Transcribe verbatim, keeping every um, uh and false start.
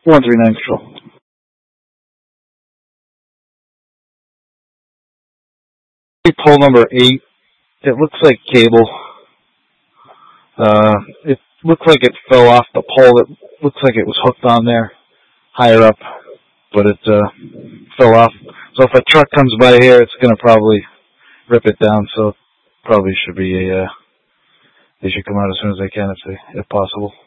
one three nine control. Pole number eight. It looks like cable. Uh, it looked like it fell off the pole. It looks like it was hooked on there, higher up, but it uh, fell off. So if a truck comes by here, it's going to probably rip it down. So probably should be a. Uh, they should come out as soon as they can, if they, if possible.